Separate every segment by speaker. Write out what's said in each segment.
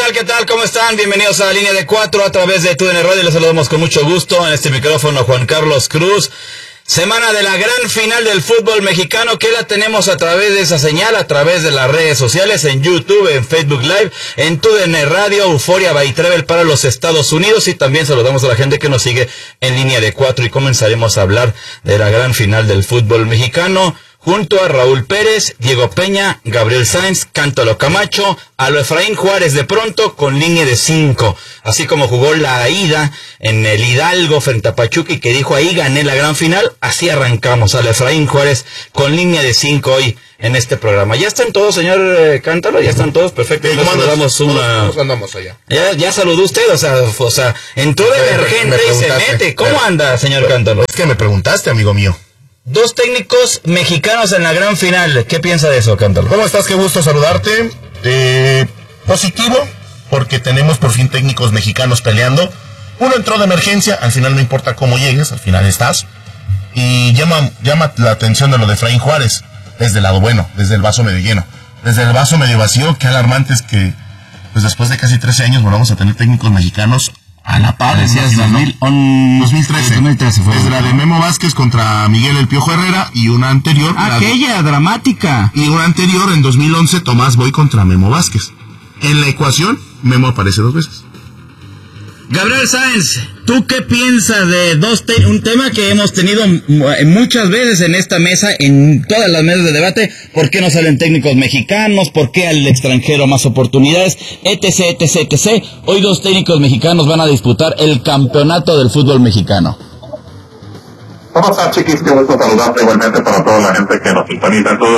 Speaker 1: tal? ¿Qué tal? ¿Cómo están? Bienvenidos a la Línea de 4 a través de TUDN Radio. Les saludamos con mucho gusto en este micrófono Juan Carlos Cruz. Semana de la gran final del fútbol mexicano que la tenemos a través de esa señal, a través de las redes sociales, en YouTube, en Facebook Live, en TUDN Radio, Euforia by Travel para los Estados Unidos, y también saludamos a la gente que nos sigue en Línea de 4 y comenzaremos a hablar de la gran final del fútbol mexicano junto a Raúl Pérez, Diego Peña, Gabriel Sainz, Cántalo Camacho, a lo Efraín Juárez de pronto con línea de 5, así como jugó la ida en el Hidalgo frente a Pachuca y que dijo ahí gané la gran final, así arrancamos a lo Efraín Juárez con línea de 5 hoy en este programa. ¿Ya están todos, señor Cántalo? ¿Ya están todos? Perfecto.
Speaker 2: ¿Cómo andamos? ¿Cómo andamos allá?
Speaker 1: Ya saludó usted, o sea, entró de emergente y se mete. ¿Cómo anda, señor Cántalo?
Speaker 2: Es que me preguntaste, amigo mío.
Speaker 1: Dos técnicos mexicanos en la gran final. ¿Qué piensa de eso, Cántalo?
Speaker 2: ¿Cómo estás? Qué gusto saludarte. Positivo, porque tenemos por fin técnicos mexicanos peleando. Uno entró de emergencia, al final no importa cómo llegues, al final estás. Y llama la atención de lo de Efraín Juárez, desde el lado bueno, desde el vaso medio lleno. Desde el vaso medio vacío, qué alarmante es que pues después de casi 13 años volvamos a tener técnicos mexicanos a la par.
Speaker 1: Decías
Speaker 2: 2013 fue. Desde la de Memo Vázquez contra Miguel El Piojo Herrera y una anterior.
Speaker 1: Aquella dramática.
Speaker 2: Y una anterior en 2011, Tomás Boy contra Memo Vázquez. En la ecuación, Memo aparece 2 veces.
Speaker 1: Gabriel Sainz, ¿tú qué piensas de un tema que hemos tenido muchas veces en esta mesa, en todas las mesas de debate? ¿Por qué no salen técnicos mexicanos? ¿Por qué al extranjero más oportunidades? Etc, etc, etc. Hoy 2 técnicos mexicanos van a disputar el campeonato del fútbol mexicano.
Speaker 3: ¿Cómo estás, chiquis? Qué gusto saludarte igualmente para toda la gente que nos sintoniza en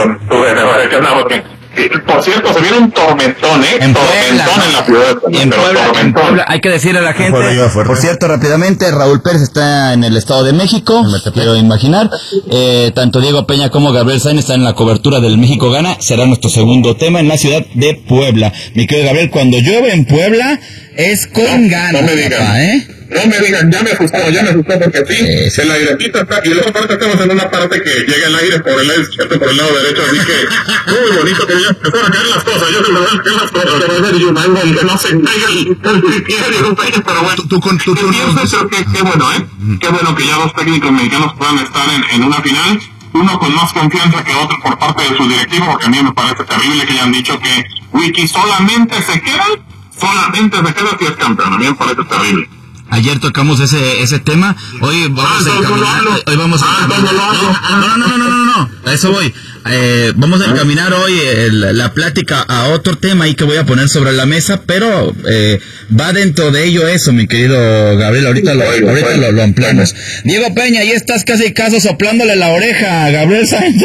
Speaker 3: por cierto, se viene un tormentón,
Speaker 1: en Puebla,
Speaker 3: en la ciudad.
Speaker 1: En Puebla, hay que decirle a la gente. Por cierto, rápidamente, Raúl Pérez está en el Estado de México, quiero imaginar. Tanto Diego Peña como Gabriel Sainz están en la cobertura del México Gana. Será nuestro segundo tema en la ciudad de Puebla. Mi querido Gabriel, cuando llueve en Puebla es con ganas.
Speaker 3: No me digan,
Speaker 1: papá,
Speaker 3: no me digan, ya me asustó porque sí, el airecito está, y luego aparte estamos en una parte que llega el aire por el lado izquierdo, por el lado derecho, así que muy bonito que ya empezaron a caer las cosas, yo se me van a caer las cosas, que no se caiga el pero bueno, tú piensas, pero qué bueno, qué bueno que ya 2 técnicos mexicanos puedan estar en una final, uno con más confianza que otro por parte de su directivo, porque a mí me parece terrible que hayan dicho que Wiki solamente se queda si es campeón, a mí me parece terrible.
Speaker 1: Ayer tocamos ese tema, hoy vamos a encaminar, no, a eso voy. Vamos a encaminar hoy la plática a otro tema ahí que voy a poner sobre la mesa, pero va dentro de ello eso, mi querido Gabriel, ahorita lo ampliamos. Diego Peña, ahí estás casi soplándole la oreja a Gabriel Sainz.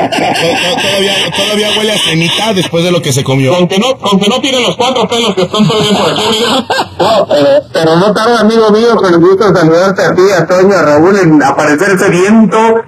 Speaker 2: Todavía huele a cenita después de lo que se comió.
Speaker 3: Con que no tiene los 4 pelos que están todavía por aquí, mira. Pero no tarda, amigo mío, con el gusto de saludarte a ti, a Toño, a Raúl, en aparecer ese viento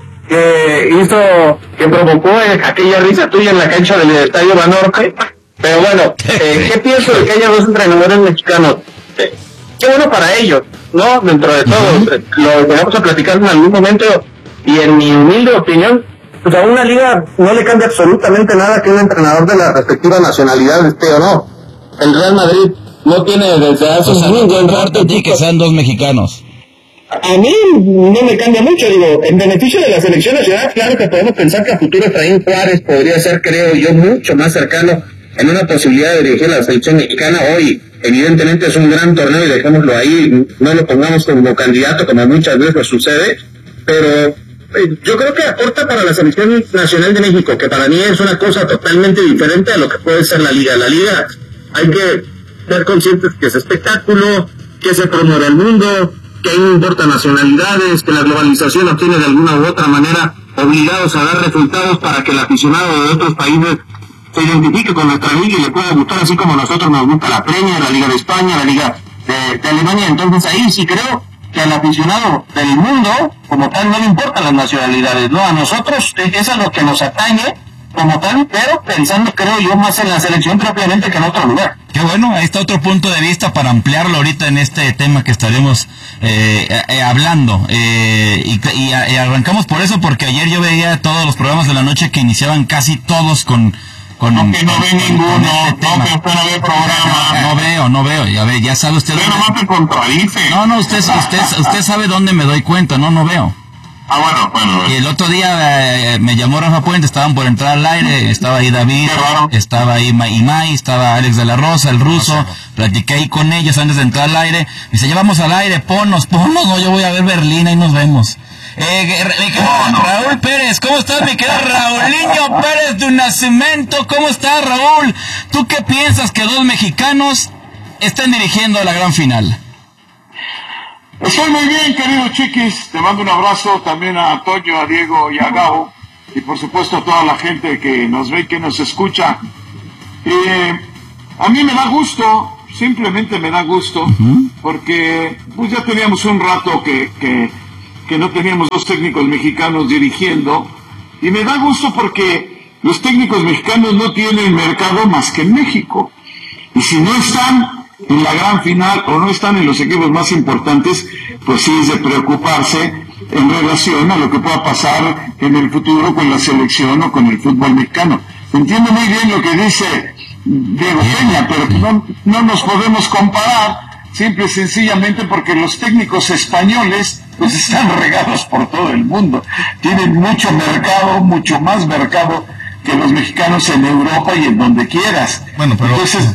Speaker 3: que provocó aquella risa tuya en la cancha del Estadio Banorte. Pero bueno, ¿qué pienso de que haya 2 entrenadores mexicanos? Qué bueno para ellos, ¿no? Dentro de todo, lo vamos a platicar en algún momento, y en mi humilde opinión, pues a una liga no le cambia absolutamente nada que un entrenador de la respectiva nacionalidad esté o no. El Real Madrid no tiene desde hace
Speaker 1: que sean 2 mexicanos.
Speaker 3: A mí no me cambia mucho, digo, en beneficio de la selección nacional, claro que podemos pensar que a futuro Efraín Juárez podría ser, creo yo, mucho más cercano en una posibilidad de dirigir la selección mexicana. Hoy, evidentemente, es un gran torneo y dejémoslo ahí, no lo pongamos como candidato, como muchas veces sucede, pero yo creo que aporta para la selección nacional de México, que para mí es una cosa totalmente diferente a lo que puede ser la liga. La liga, hay que ser conscientes que es espectáculo, que se promueve el mundo, que ahí no importa nacionalidades, que la globalización nos tiene de alguna u otra manera obligados a dar resultados para que el aficionado de otros países se identifique con nuestra liga y le pueda gustar, así como a nosotros nos gusta la Premier, la Liga de España, la Liga de Alemania. Entonces ahí sí creo que al aficionado del mundo, como tal, no le importan las nacionalidades, ¿no? A nosotros eso es lo que nos atañe como tal, pero pensando, creo yo, más en la selección propiamente que en otro lugar.
Speaker 1: Qué bueno, ahí está otro punto de vista para ampliarlo ahorita en este tema que estaremos hablando. Y arrancamos por eso, porque ayer yo veía todos los programas de la noche que iniciaban casi todos con
Speaker 3: no ve ninguno, no ve programa.
Speaker 1: no veo. Ya sabe usted.
Speaker 4: Pero no te contradice.
Speaker 1: No, usted sabe dónde me doy cuenta, no veo.
Speaker 4: Bueno.
Speaker 1: Y el otro día me llamó Rafa Puente, estaban por entrar al aire, estaba ahí David, estaba ahí Imai, estaba Alex de la Rosa, el ruso, platiqué ahí con ellos antes de entrar al aire, me dice, ya vamos al aire, ponnos, no, yo voy a ver Berlín, ahí nos vemos. Raúl Pérez, ¿cómo estás, mi querido Raulinho Pérez de Nacimiento? ¿Cómo estás, Raúl? ¿Tú qué piensas que dos mexicanos estén dirigiendo la gran final?
Speaker 4: Estoy muy bien, querido Chiquis. Te mando un abrazo también a Toño, a Diego y a Gabo. Y por supuesto a toda la gente que nos ve y que nos escucha. A mí me da gusto, simplemente me da gusto, porque pues ya teníamos un rato que no teníamos dos técnicos mexicanos dirigiendo. Y me da gusto porque los técnicos mexicanos no tienen mercado más que en México. Y si no están en la gran final o no están en los equipos más importantes, pues sí es de preocuparse en relación a lo que pueda pasar en el futuro con la selección o con el fútbol mexicano. Entiendo muy bien lo que dice Diego Peña, pero no nos podemos comparar simple y sencillamente porque los técnicos españoles pues están regados por todo el mundo, tienen mucho mercado, mucho más mercado que los mexicanos en Europa y en donde quieras.
Speaker 2: Bueno, pero
Speaker 4: entonces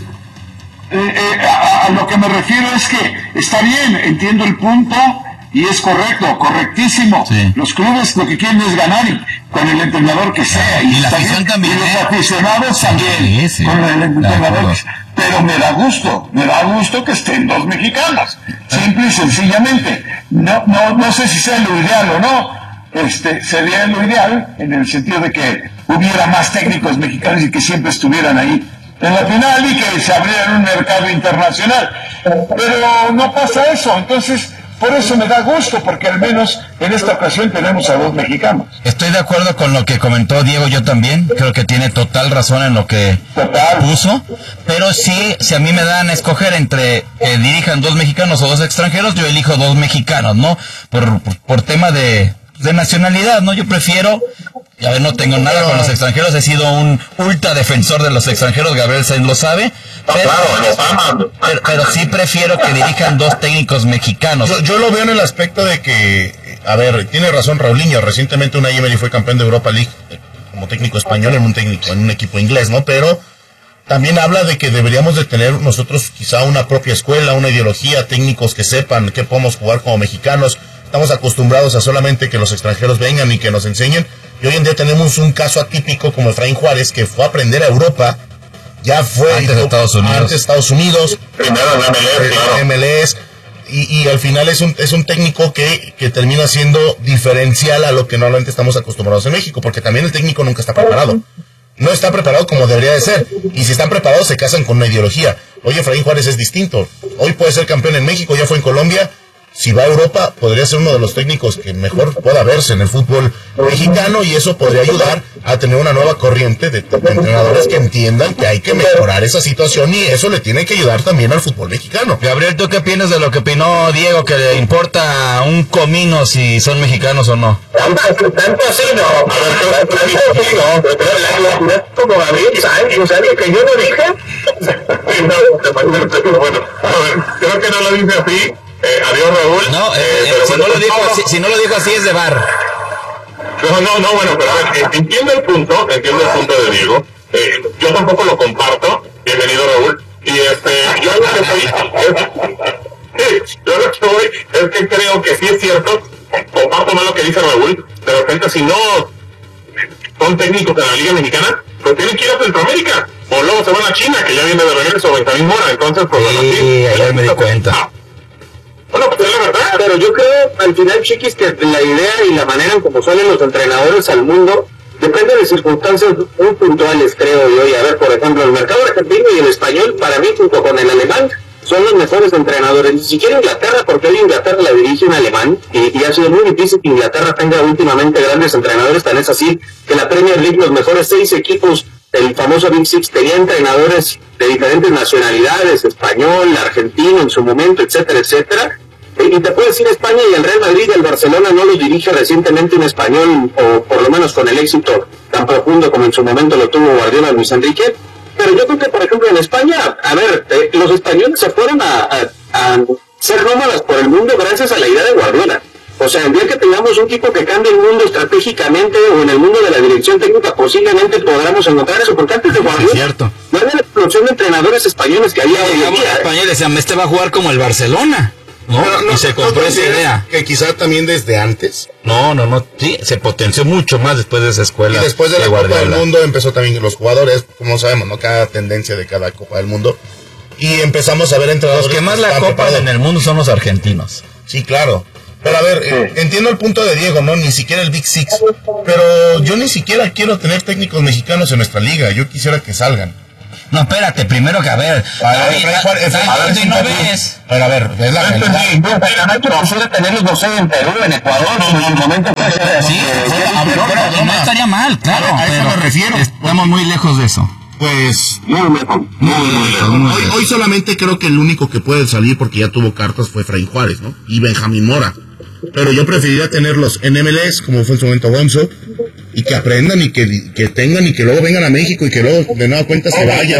Speaker 4: a lo que me refiero es que está bien, entiendo el punto y es correctísimo.
Speaker 1: Sí.
Speaker 4: Los clubes lo que quieren es ganar y con el entrenador que sea.
Speaker 1: Y la afición también.
Speaker 4: Y los aficionados también.
Speaker 1: Sí,
Speaker 4: con el entrenador. Pero me da gusto que estén dos mexicanos. Simple y sencillamente. No sé si sea lo ideal o no. Sería lo ideal en el sentido de que hubiera más técnicos mexicanos y que siempre estuvieran ahí en la final y que se abriera un mercado internacional, pero no pasa eso. Entonces por eso me da gusto, porque al menos en esta ocasión tenemos a dos mexicanos.
Speaker 1: Estoy de acuerdo con lo que comentó Diego, yo también creo que tiene total razón en lo que puso, pero si a mí me dan a escoger entre que dirijan dos mexicanos o dos extranjeros, yo elijo dos mexicanos, ¿no? Por tema de nacionalidad, ¿no? Yo prefiero, no tengo nada con los extranjeros, he sido un ultra defensor de los extranjeros, Gabriel Sainz lo sabe, pero sí prefiero que dirijan dos técnicos mexicanos.
Speaker 2: Yo lo veo en el aspecto de que, tiene razón Raulinho, recientemente Unai Emery fue campeón de Europa League como técnico español en un equipo inglés, ¿no? Pero también habla de que deberíamos de tener nosotros quizá una propia escuela, una ideología, técnicos que sepan qué podemos jugar como mexicanos. Estamos acostumbrados a solamente que los extranjeros vengan y que nos enseñen. Y hoy en día tenemos un caso atípico como Efraín Juárez, que fue a aprender a Europa. Ya fue
Speaker 1: antes de
Speaker 2: Estados Unidos.
Speaker 4: Primero en
Speaker 2: MLS. Y al final es un técnico que termina siendo diferencial a lo que normalmente estamos acostumbrados en México. Porque también el técnico nunca está preparado. No está preparado como debería de ser. Y si están preparados se casan con una ideología. Hoy Efraín Juárez es distinto. Hoy puede ser campeón en México, ya fue en Colombia. Si va a Europa, podría ser uno de los técnicos que mejor pueda verse en el fútbol mexicano, y eso podría ayudar a tener una nueva corriente de entrenadores que entiendan que hay que mejorar esa situación, y eso le tiene que ayudar también al fútbol mexicano.
Speaker 1: Gabriel, ¿tú qué opinas de lo que opinó Diego, que le importa un comino si son mexicanos o no?
Speaker 3: Tanto así no. Como Gabriel Sainz, o sea, lo que yo no dije.
Speaker 4: Bueno, creo que no lo dice así. Adiós, Raúl.
Speaker 1: No, si no lo dijo así es de bar.
Speaker 4: Bueno, pero a ver, entiendo el punto de Diego. Yo tampoco lo comparto. Bienvenido, Raúl. Y yo lo que voy es que creo que sí es cierto. Comparto más lo que dice Raúl. De repente, si no son técnicos de la Liga Mexicana, pues tienen que ir a Centroamérica. O luego se van a China, que ya viene de regreso Benjamín Mora. Entonces, pues bueno,
Speaker 1: sí, ayer me di cuenta.
Speaker 4: Bueno, pues es la verdad.
Speaker 3: Pero yo creo, al final, Chiquis, que la idea y la manera en cómo salen los entrenadores al mundo depende de circunstancias muy puntuales, creo yo. Y a ver, por ejemplo, el mercado argentino y el español, para mí, junto con el alemán, son los mejores entrenadores. Ni siquiera Inglaterra, porque hoy Inglaterra la dirige un alemán, y ha sido muy difícil que Inglaterra tenga últimamente grandes entrenadores. Tan es así que la Premier League, los mejores 6 equipos, el famoso Big Six, tenía entrenadores de diferentes nacionalidades, español, argentino en su momento, etcétera, etcétera. Y te puedo decir, España y el Real Madrid y el Barcelona no los dirige recientemente un español, o por lo menos con el éxito tan profundo como en su momento lo tuvo Guardiola, Luis Enrique, pero yo creo que, por ejemplo, en España, a ver, los españoles se fueron a ser nómadas por el mundo gracias a la idea de Guardiola. O sea, el día que tengamos un equipo que cambie el mundo estratégicamente o en el mundo de la dirección técnica, posiblemente podamos encontrar eso, porque antes de Guardiola no había la explosión de entrenadores españoles que había hoy en día.
Speaker 1: Los españoles decían, este va a jugar como el Barcelona, ¿no? Y se compró esa idea.
Speaker 2: Que quizá también desde antes.
Speaker 1: No, sí, se potenció mucho más después de esa escuela.
Speaker 2: Y después de la Copa del Mundo empezó también los jugadores, como sabemos, ¿no? Cada tendencia de cada Copa del Mundo. Y empezamos a ver entrenadores.
Speaker 1: Los que más la copan en el mundo son los argentinos.
Speaker 2: Sí, claro. Pero a ver, entiendo el punto de Diego, ¿no? Ni siquiera el Big Six. Pero yo ni siquiera quiero tener técnicos mexicanos en nuestra liga. Yo quisiera que salgan.
Speaker 1: No, espérate, primero que a ver, no ves.
Speaker 2: Pero a ver, es la realidad.
Speaker 3: Pero no hay que opción de tenerlos, no sé, en Perú, en Ecuador, en el momento que
Speaker 1: sí, no estaría mal, claro.
Speaker 2: A eso me refiero.
Speaker 1: Estamos muy lejos de eso.
Speaker 2: Pues hoy solamente creo que el único que puede salir porque ya tuvo cartas fue Efraín Juárez, ¿no? Y Benjamín Mora. Pero yo preferiría tenerlos en MLS, como fue en su momento Gonzo, y que aprendan y que tengan y que luego vengan a México y que luego de nueva cuenta se vayan.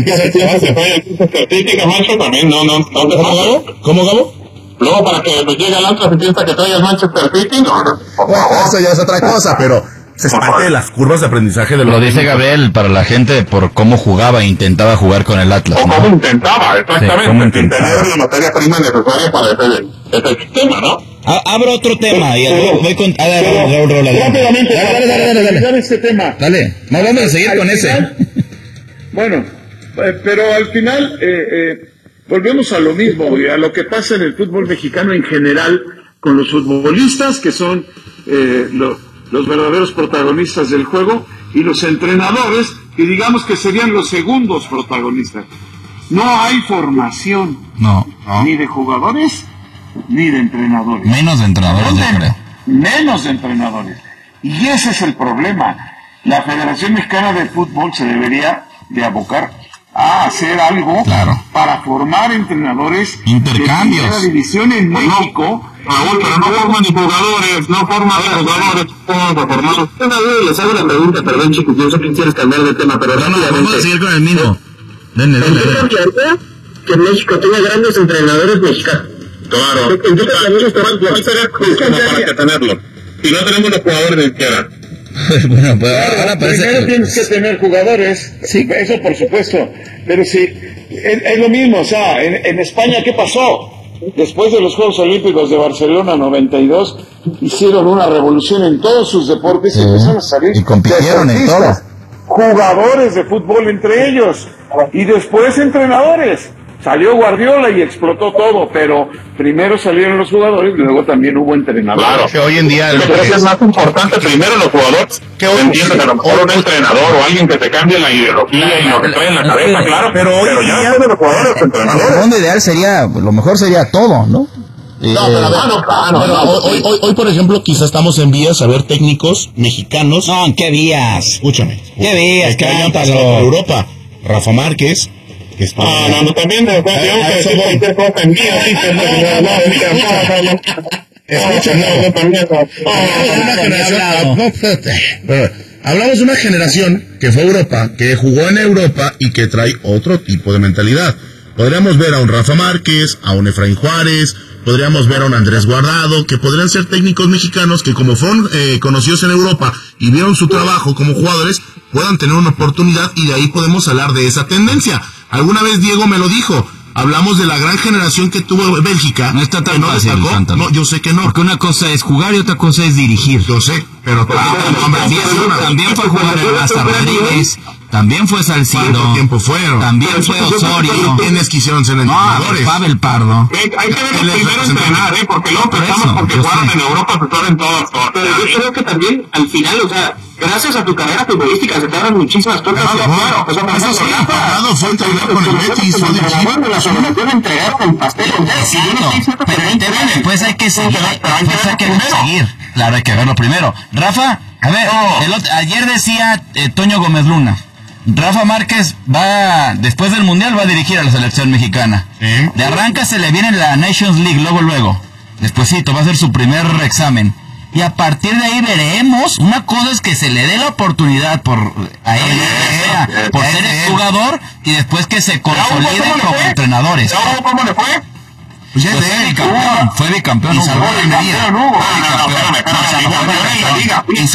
Speaker 3: También,
Speaker 2: ¿Cómo, Gabo?
Speaker 3: Luego para que llegue al Atlas y piensa que traigas Manchester City, no.
Speaker 2: Bueno, eso ya es otra cosa, pero es parte de las curvas de aprendizaje de
Speaker 1: lo dice Gabriel para la gente por cómo jugaba e intentaba jugar con el Atlas,
Speaker 3: ¿no? Cómo intentaba, exactamente,
Speaker 1: sí, cómo intentaba.
Speaker 3: Tener la materia prima necesaria para ese sistema, ¿no?
Speaker 1: Abro otro tema y voy con Raúl.
Speaker 3: Rápidamente,
Speaker 4: dale. Este tema.
Speaker 1: Dale, no vamos a seguir con ese.
Speaker 4: Bueno, pero al final volvemos a lo mismo, y a lo que pasa en el fútbol mexicano en general con los futbolistas, que son los verdaderos protagonistas del juego, y los entrenadores, que digamos que serían los segundos protagonistas. No hay formación, ni de jugadores ni de entrenadores.
Speaker 1: Menos de entrenadores, yo creo.
Speaker 4: Menos de entrenadores. Y ese es el problema. La Federación Mexicana de Fútbol se debería de abocar a hacer algo para formar entrenadores
Speaker 1: intercambios
Speaker 4: de primera división en México.
Speaker 3: Raúl, pero no forman ni jugadores, les hago la pregunta, perdón chicos, yo sé que quieres cambiar de tema, pero
Speaker 1: vamos a seguir con el mismo. Dale.
Speaker 3: Que México tenga grandes entrenadores mexicanos. Claro. Entonces, para que tenerlo. Si no tenemos los jugadores de izquierda.
Speaker 1: Bueno, pues ahora parece
Speaker 4: primero tienes que tener jugadores, sí, eso por supuesto, pero sí, es lo mismo, o sea, en España, ¿qué pasó? Después de los Juegos Olímpicos de Barcelona 92, hicieron una revolución en todos sus deportes y empezaron a salir
Speaker 1: y compitieron en todos.
Speaker 4: Jugadores de fútbol entre ellos, y después entrenadores. Salió Guardiola y explotó todo, pero primero salieron los jugadores y luego también hubo entrenadores.
Speaker 2: Claro, que hoy en día
Speaker 3: es más importante primero los jugadores. Que hoy entiendes, a lo mejor un entrenador o alguien que te cambie la ideología y lo que trae en la cabeza, claro. Pero ya después de los jugadores, los entrenadores.
Speaker 1: El mundo ideal sería, lo mejor sería todo, ¿no?
Speaker 2: Hoy, por ejemplo, quizás estamos en vías a ver técnicos mexicanos.
Speaker 1: No, ¿en qué vías?
Speaker 2: Escúchame.
Speaker 1: ¿Qué vías?
Speaker 2: Que hayan pasado por Europa. Rafa Márquez.
Speaker 3: También de cualquier cosa en día,
Speaker 2: hablamos de una generación que fue a Europa, que jugó en Europa y que trae otro tipo de mentalidad. Podríamos ver a un Rafa Márquez, a un Efraín Juárez, podríamos ver a un Andrés Guardado, que podrían ser técnicos mexicanos que como fueron conocidos en Europa y vieron su trabajo como jugadores, puedan tener una oportunidad y de ahí podemos hablar de esa tendencia. Alguna vez Diego me lo dijo, hablamos de la gran generación que tuvo Bélgica.
Speaker 1: No está tan fácil,
Speaker 2: no, yo sé que no.
Speaker 1: Porque una cosa es jugar y otra cosa es dirigir.
Speaker 2: Yo sé, pero
Speaker 1: también fue jugar en Raza Rodríguez, también fue Salcido,
Speaker 2: tiempo fueron.
Speaker 1: También fue Osorio.
Speaker 2: ¿Quiénes quisieron ser entrenadores?
Speaker 1: Pavel Pardo.
Speaker 3: Hay que ver primero entrenar, porque luego pensamos porque jugaron en Europa, se jugaron en todas. Pero yo creo que también, al final, o sea, gracias a tu carrera futbolística se te abren muchísimas puertas.
Speaker 2: Claro, eso sí, Pardo fue entrenador con el Betis, fue de Chile.
Speaker 3: La solución entregaron el pastel.
Speaker 1: Exacto, pero después hay que seguir. Claro, hay que verlo primero. Rafa, a ver, ayer decía Toño Gómez Luna, Rafa Márquez va, después del Mundial, va a dirigir a la selección mexicana. De arranca se le viene la Nations League, luego. Despuésito, va a ser su primer examen. y a partir de ahí veremos. Una cosa es que se le dé la oportunidad a él, por ser el jugador, y después que se consoliden como entrenadores.
Speaker 2: ¿Cómo le fue?
Speaker 1: Pues ya fue bicampeón. Y salvó la Almería. Y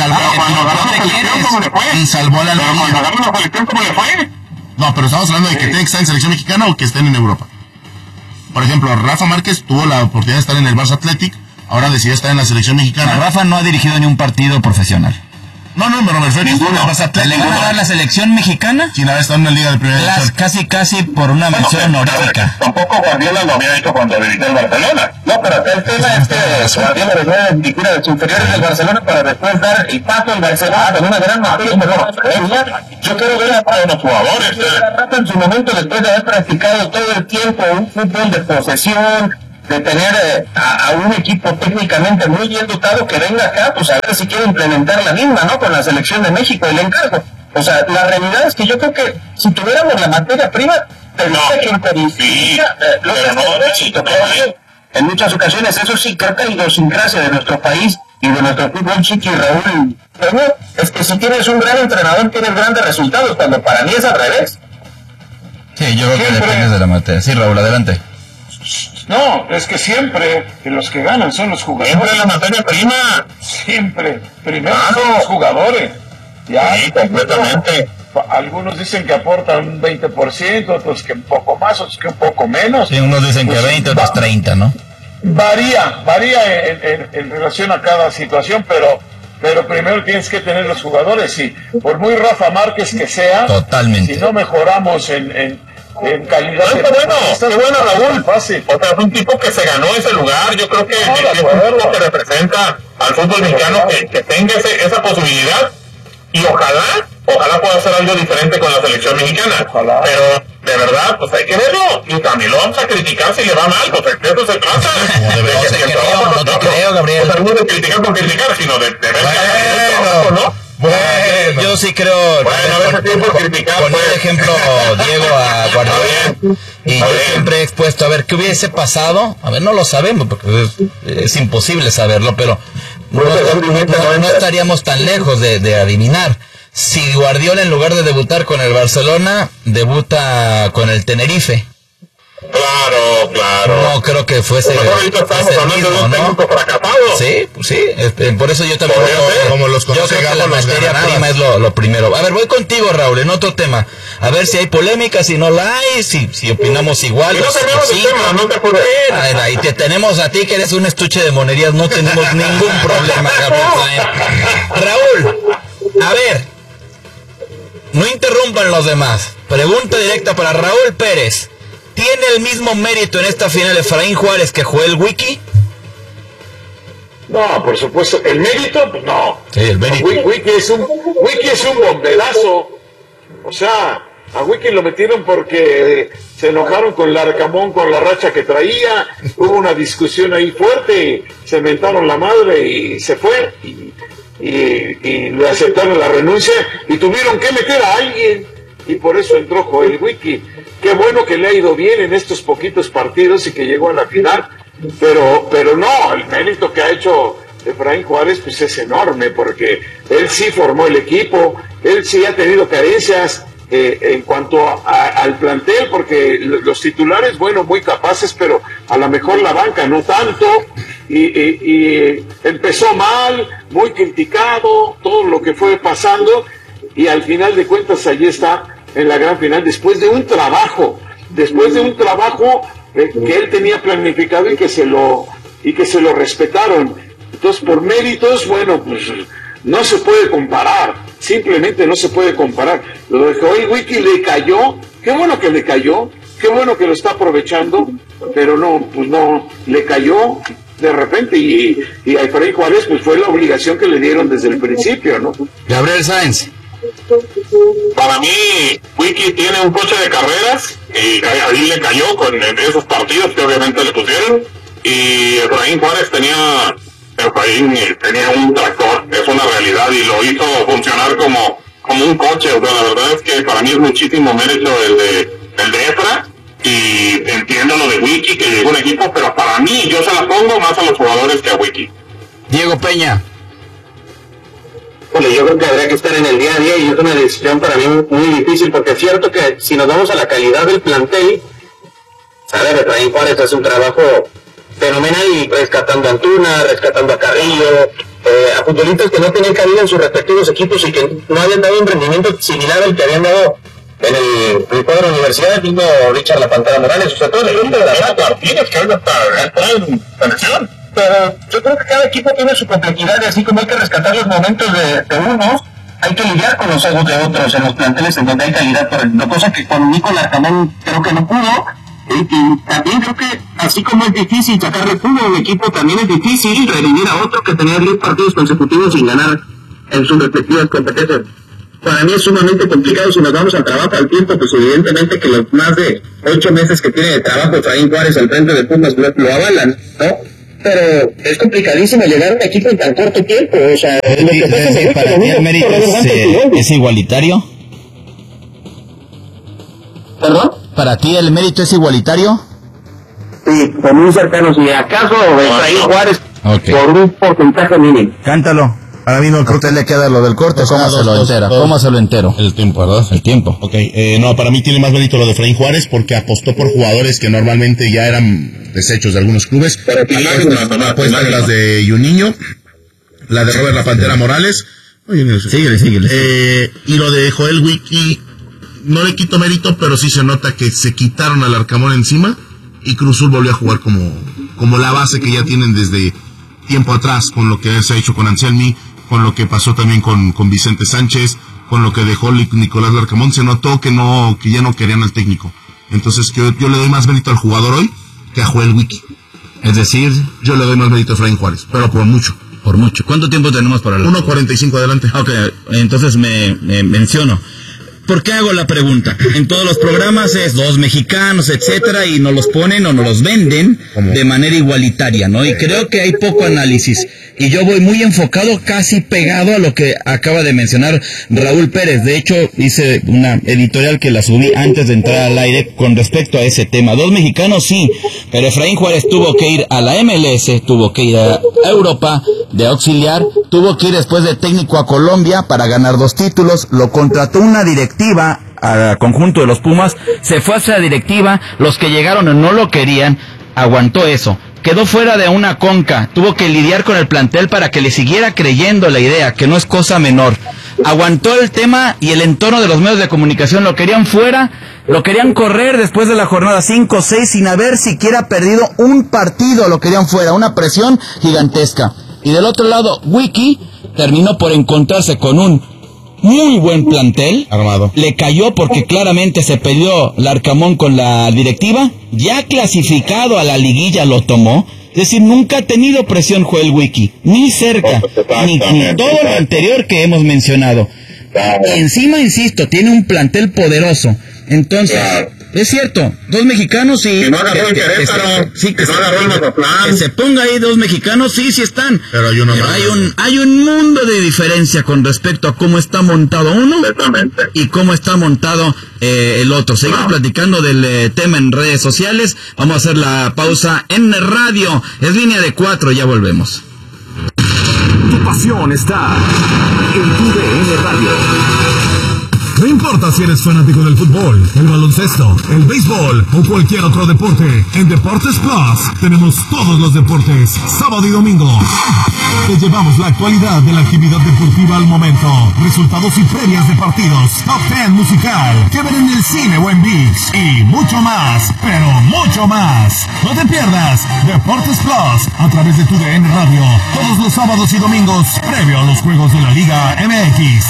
Speaker 1: salvó la Almería.
Speaker 2: ¿Cómo le fue? No, pero estamos hablando de que tiene que estar en selección mexicana o que estén en Europa. Por ejemplo, Rafa Márquez tuvo la oportunidad de estar en el Barça Athletic, ahora decidió estar en la selección mexicana.
Speaker 1: Rafa no ha dirigido ni un partido profesional.
Speaker 2: No, pero me refiero a
Speaker 1: ¿Le van a dar la selección mexicana?
Speaker 2: Sin haber estado en una liga de primera división.
Speaker 1: Casi por una mención honorífica.
Speaker 3: Tampoco Guardiola lo había hecho cuando dirigió el Barcelona. No, pero acá el tema es que Guardiola venía de dirigir a los inferiores del Barcelona para después dar el paso al Barcelona con una gran materia. Yo quiero ver a los jugadores. Rafa en su momento, después de haber practicado todo el tiempo un fútbol de posesión, de tener a un equipo técnicamente muy bien dotado, que venga acá, pues a ver si quiere implementar la misma, ¿no? Con la selección de México, el encargo. O sea, la realidad es que yo creo que si tuviéramos la materia prima, tendría que impedir en muchas ocasiones. Eso sí, creo que la idiosincrasia de nuestro país y de nuestro fútbol, Chiqui y Raúl, es que si tienes un gran entrenador, tienes grandes resultados, cuando para mí es al revés.
Speaker 1: Sí, yo creo que depende de la materia. Sí, Raúl, adelante.
Speaker 4: No, es que siempre los que ganan son los jugadores.
Speaker 3: Siempre la materia prima.
Speaker 4: Siempre. Primero son los jugadores. Ya,
Speaker 3: sí, completamente.
Speaker 4: Algunos dicen que aportan un 20%, otros que un poco más, otros que un poco menos.
Speaker 1: Sí, unos dicen que 20, otros 30, ¿no?
Speaker 4: Varía en relación a cada situación, pero primero tienes que tener los jugadores, y por muy Rafa Márquez que sea,
Speaker 1: totalmente,
Speaker 4: si no mejoramos en calidad.
Speaker 3: Qué bueno, Raúl. Fácil. O sea, es un tipo que se ganó ese lugar. Yo creo que es un tipo que representa al fútbol mexicano, que tenga esa posibilidad, y ojalá pueda hacer algo diferente con la selección mexicana.
Speaker 4: Ojalá.
Speaker 3: Pero de verdad, pues hay que verlo, y también lo vamos a criticar si le va mal, pues de eso se trata.
Speaker 1: No te creo, Gabriel.
Speaker 3: O sea, no de criticar por criticar, sino de ver que ¿no?
Speaker 1: Bueno, yo sí creo.
Speaker 3: A veces tiempo criticar.
Speaker 1: Poner de ejemplo Diego a Guardiola. Y yo siempre he expuesto a ver qué hubiese pasado. A ver, no lo sabemos porque es imposible saberlo, pero no estaríamos tan lejos de adivinar. Si Guardiola, en lugar de debutar con el Barcelona, debuta con el Tenerife.
Speaker 3: Claro.
Speaker 1: No creo que fuese
Speaker 3: mismo, ¿no?
Speaker 1: Sí, pues sí. Por eso yo también yo creo que la materia prima es lo primero. A ver, voy contigo, Raúl, en otro tema. A ver si hay polémica, si no la hay, si opinamos igual.
Speaker 3: Y no tenemos el tema, no te apures.
Speaker 1: Ahí te tenemos a ti, que eres un estuche de monerías. No tenemos ningún problema, Gabriel. Raúl, a ver, no interrumpan los demás. Pregunta directa para Raúl Pérez. ¿Tiene el mismo mérito en esta final Efraín Juárez que Joel Wiki?
Speaker 4: No, por supuesto. ¿El mérito? Pues no.
Speaker 1: Sí, el mérito.
Speaker 4: Wiki es un bomberazo. O sea, a Wiki lo metieron porque se enojaron con Larcamón, con la racha que traía. Hubo una discusión ahí fuerte, se mentaron la madre y se fue. Y le aceptaron la renuncia y tuvieron que meter a alguien. Y por eso entró Joel Wiki. Qué bueno que le ha ido bien en estos poquitos partidos y que llegó a la final, pero no, el mérito que ha hecho Efraín Juárez pues es enorme, porque él sí formó el equipo, él sí ha tenido carencias en cuanto al plantel, porque los titulares, bueno, muy capaces, pero a lo mejor la banca no tanto, y empezó mal, muy criticado, todo lo que fue pasando, y al final de cuentas allí está en la gran final, después de un trabajo que él tenía planificado y que se lo respetaron. Entonces, por méritos, bueno, pues no se puede comparar, simplemente no se puede comparar. Lo de Joel Wiki le cayó, qué bueno que le cayó, qué bueno que lo está aprovechando, pero no, pues no, le cayó de repente, y a Efraín Juárez pues fue la obligación que le dieron desde el principio, ¿no?
Speaker 1: Gabriel Sáenz.
Speaker 3: Para mí, Wiki tiene un coche de carreras y ahí le cayó con esos partidos que obviamente le pusieron, y Efraín Juárez tenía un tractor, es una realidad, y lo hizo funcionar como un coche. O sea, la verdad es que para mí es muchísimo mérito el de Efra, y entiendo lo de Wiki, que llegó un equipo, pero para mí yo se la pongo más a los jugadores que a Wiki.
Speaker 1: Diego Peña.
Speaker 3: Bueno, yo creo que habría que estar en el día a día y es una decisión para mí muy difícil, porque es cierto que si nos vamos a la calidad del plantel, ¿sabes? Efraín Juárez hace un trabajo fenomenal y rescatando a Antuna, rescatando a Carrillo, a futbolistas que no tenían cabida en sus respectivos equipos y que no habían dado un rendimiento similar al que habían dado en el cuadro de universidad, mismo Richard La Pantera Morales, o sea, todo el equipo de la Rata, tienes que ver en selección. Pero yo creo que cada equipo tiene su complejidad y así como hay que rescatar los momentos de unos, hay que lidiar con los egos de otros en los planteles en donde hay calidad, por cosa que con Nicolás Arcamón creo que no pudo. Y también creo que así como es difícil sacarle fútbol a un equipo, también es difícil revivir a otro que tenía 10 partidos consecutivos sin ganar en sus respectivas competencias. Para mí es sumamente complicado. Si nos vamos al trabajo al tiempo, pues evidentemente que los más de 8 meses que tiene de trabajo Efraín Juárez al frente de Pumas lo avalan, ¿no? Pero es complicadísimo llegar a un equipo en tan corto tiempo. O sea, lo que
Speaker 1: para ti el mérito es igualitario.
Speaker 3: ¿Perdón?
Speaker 1: ¿Para ti el mérito es igualitario?
Speaker 3: Sí, con muy cercano. Si acaso Efraín Juárez por un porcentaje mínimo.
Speaker 1: Cántalo.
Speaker 2: Para mí no creo que le queda lo del corte.
Speaker 1: Cómaselo entero.
Speaker 2: El tiempo, ¿verdad?
Speaker 1: El tiempo.
Speaker 2: Ok, no, para mí tiene más mérito lo de Efraín Juárez porque apostó por jugadores que normalmente ya eran desechos de algunos clubes. Apuesta las de Juninho, la de Robert La Pantera Morales. Síguele. Y lo de Joel Wiki, no le quito mérito, pero sí se nota que se quitaron al Arcamón encima y Cruz Azul volvió a jugar como la base que ya tienen desde tiempo atrás, con lo que se ha hecho con Anselmi, con lo que pasó también con Vicente Sánchez, con lo que dejó Nicolás Larcamón. Se notó que ya no querían al técnico. Entonces yo le doy más mérito al jugador hoy que a Joel Wiki.
Speaker 1: Es decir,
Speaker 2: yo le doy más mérito a Efraín Juárez, pero por mucho.
Speaker 1: Por mucho. ¿Cuánto tiempo tenemos para
Speaker 2: 1:45 adelante.
Speaker 1: Ok, entonces me menciono. ¿Por qué hago la pregunta? En todos los programas es 2 mexicanos, etcétera, y nos los ponen o nos los venden de manera igualitaria, ¿no? Y creo que hay poco análisis. Y yo voy muy enfocado, casi pegado a lo que acaba de mencionar Raúl Pérez. De hecho, hice una editorial que la subí antes de entrar al aire con respecto a ese tema. 2 mexicanos, sí, pero Efraín Juárez tuvo que ir a la MLS, tuvo que ir a Europa de auxiliar, tuvo que ir después de técnico a Colombia para ganar 2 títulos, lo contrató una directiva al conjunto de los Pumas, se fue hacia la directiva, los que llegaron no lo querían, aguantó eso. Quedó fuera de una conca, tuvo que lidiar con el plantel para que le siguiera creyendo la idea, que no es cosa menor. Aguantó el tema y el entorno de los medios de comunicación lo querían fuera, lo querían correr después de la jornada 5 o 6 sin haber siquiera perdido un partido, lo querían fuera, una presión gigantesca. Y del otro lado, Wiki terminó por encontrarse con un muy buen plantel
Speaker 2: armado.
Speaker 1: Le cayó porque claramente se peleó Larcamón con la directiva, ya clasificado a la liguilla lo tomó. Es decir, nunca ha tenido presión Joel Wiki, ni cerca, ni todo lo anterior que hemos mencionado. Y encima, insisto, tiene un plantel poderoso. Entonces, es cierto, 2 mexicanos y...
Speaker 2: Que no agarró el Querétaro, que no agarró el Mazatlán.
Speaker 1: Que se ponga ahí 2 mexicanos, sí están.
Speaker 2: Pero
Speaker 1: hay un mundo de diferencia con respecto a cómo está montado uno y cómo está montado el otro. Seguimos platicando del tema en redes sociales. Vamos a hacer la pausa en radio. Es línea de 4, ya volvemos.
Speaker 5: Tu pasión está en tu DN Radio. No importa si eres fanático del fútbol, el baloncesto, el béisbol o cualquier otro deporte, en Deportes Plus tenemos todos los deportes, sábado y domingo. Te llevamos la actualidad de la actividad deportiva al momento, resultados y previas de partidos, top 10 musical, que ver en el cine o en ViX, y mucho más, pero mucho más. No te pierdas Deportes Plus a través de tu DN Radio, todos los sábados y domingos, previo a los juegos de la Liga MX.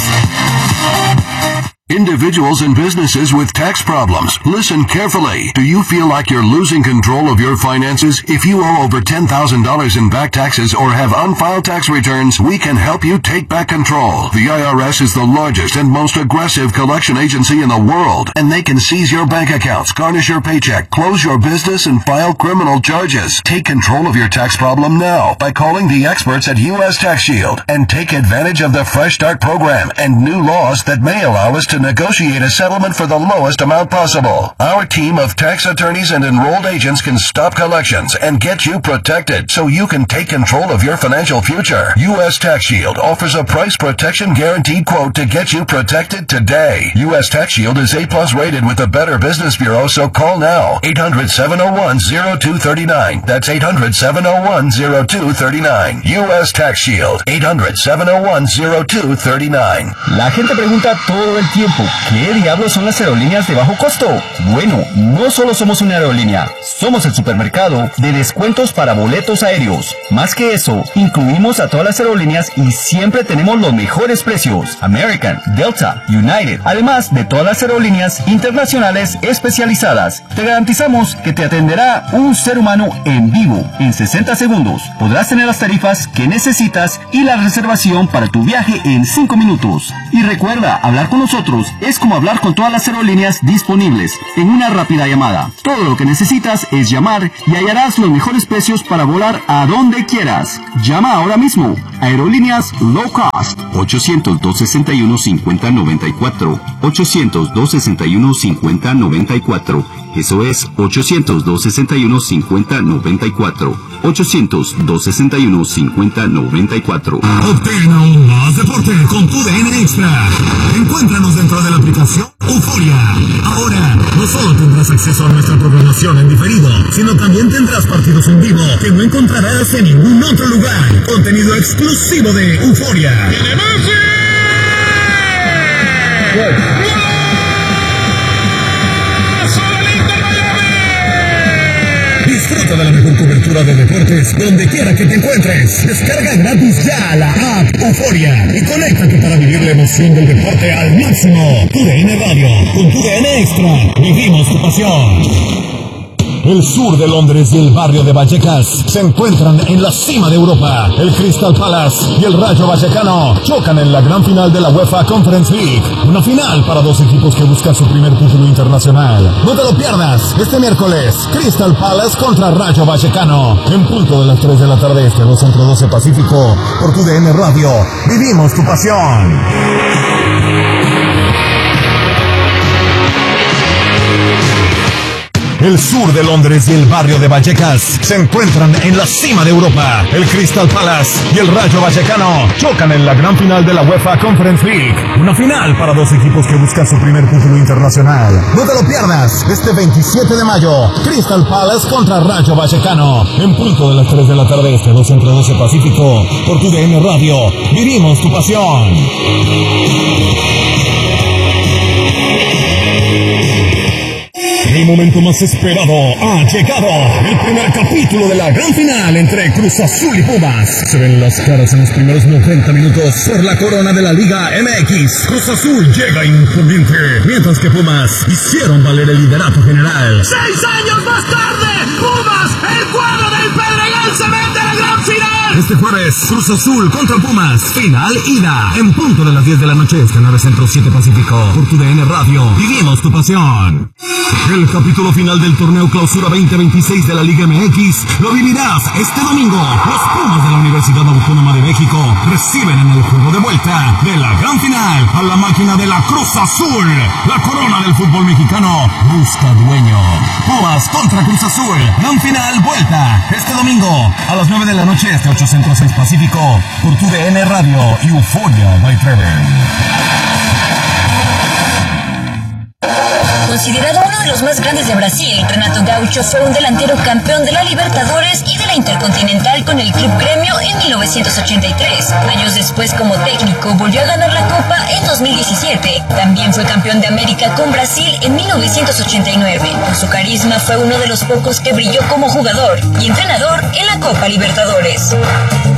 Speaker 6: Individuals and businesses with tax problems. Listen carefully. Do you feel like you're losing control of your finances? If you owe over $10,000 in back taxes or have unfiled tax returns, we can help you take back control. The IRS is the largest and most aggressive collection agency in the world, and they can seize your bank accounts, garnish your paycheck, close your business, and file criminal charges. Take control of your tax problem now by calling the experts at U.S. Tax Shield and take advantage of the Fresh Start program and new laws that may allow us to negotiate a settlement for the lowest amount possible. Our team of tax attorneys and enrolled agents can stop collections and get you protected so you can take control of your financial future. U.S. Tax Shield offers a price protection guaranteed quote to get you protected today. U.S. Tax Shield is A+ rated with the Better Business Bureau, so call now. 800-701-0239. That's 800-701-0239. U.S. Tax Shield. 800-701-0239.
Speaker 7: La gente pregunta todo el tiempo, ¿qué diablos son las aerolíneas de bajo costo? Bueno, no solo somos una aerolínea, somos el supermercado de descuentos para boletos aéreos. Más que eso, incluimos a todas las aerolíneas y siempre tenemos los mejores precios. American, Delta, United, además de todas las aerolíneas internacionales especializadas. Te garantizamos que te atenderá un ser humano en vivo en 60 segundos. Podrás tener las tarifas que necesitas y la reservación para tu viaje en 5 minutos. Y recuerda, hablar con nosotros es como hablar con todas las aerolíneas disponibles en una rápida llamada. Todo lo que necesitas es llamar y hallarás los mejores precios para volar a donde quieras. Llama ahora mismo. Aerolíneas Low Cost. 800-261-5094. 800-261-5094. Eso es 800-261-5094. 800-261-5094.
Speaker 5: Obtén aún más deporte con tu DN Extra. Encuéntranos dentro de la aplicación Euforia. Ahora, no solo tendrás acceso a nuestra programación en diferido, sino también tendrás partidos en vivo que no encontrarás en ningún otro lugar. Contenido exclusivo de Euforia. Disfruta de la mejor cobertura de deportes donde quiera que te encuentres. Descarga gratis ya la app Euforia y conéctate para vivir la emoción del deporte al máximo. Tu DN Radio, con tu DN Extra, vivimos tu pasión. El sur de Londres y el barrio de Vallecas se encuentran en la cima de Europa. El Crystal Palace y el Rayo Vallecano chocan en la gran final de la UEFA Conference League. Una final para dos equipos que buscan su primer título internacional. No te lo pierdas, este miércoles, Crystal Palace contra Rayo Vallecano. En punto de las 3 de la tarde este, 2 Centro 12 Pacífico. Por tu DN Radio, vivimos tu pasión. El sur de Londres y el barrio de Vallecas se encuentran en la cima de Europa. El Crystal Palace y el Rayo Vallecano chocan en la gran final de la UEFA Conference League. Una final para dos equipos que buscan su primer título internacional. No te lo pierdas, este 27 de mayo, Crystal Palace contra Rayo Vallecano. En punto de las 3 de la tarde este, 2 Centro 12 Pacífico. Por tu DN Radio, vivimos tu pasión. El momento más esperado ha llegado. El primer capítulo de la gran final entre Cruz Azul y Pumas. Se ven las caras en los primeros 90 minutos por la corona de la Liga MX. Cruz Azul llega imponente, mientras que Pumas hicieron valer el liderato general.
Speaker 8: 6 años más tarde, Pumas, el cuadro del Pedregal, se mete a la gran final.
Speaker 5: Este jueves, Cruz Azul contra Pumas. Final ida. En punto de las 10 de la noche, este 9 Centro 7 Pacífico. Por tu DN Radio, vivimos tu pasión. El capítulo final del torneo Clausura 2026 de la Liga MX lo vivirás este domingo. Los Pumas de la Universidad Autónoma de México reciben en el juego de vuelta de la gran final a la máquina de la Cruz Azul. La corona del fútbol mexicano busca dueño. Pumas contra Cruz Azul. Gran final, vuelta. Este domingo a las 9 de la noche, este 8 Centro 6 Pacífico. Por tu DN Radio y Euforia by Treven.
Speaker 9: Considerado uno de los más grandes de Brasil, Renato Gaúcho fue un delantero campeón de la Libertadores y de la Intercontinental con el Club Gremio en 1983. Años después, como técnico, volvió a ganar la Copa en 2017. También fue campeón de América con Brasil en 1989. Por su carisma fue uno de los pocos que brilló como jugador y entrenador en la Copa Libertadores.